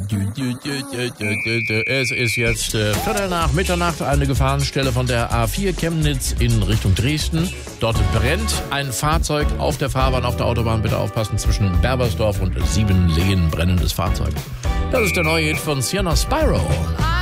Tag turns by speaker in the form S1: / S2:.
S1: Es ist jetzt Viertel nach Mitternacht, eine Gefahrenstelle von der A4 Chemnitz in Richtung Dresden. Dort brennt ein Fahrzeug auf der Fahrbahn, auf der Autobahn. Bitte aufpassen, zwischen Berbersdorf und Siebenlehen brennendes Fahrzeug. Das ist der neue Hit von Sienna Spyro.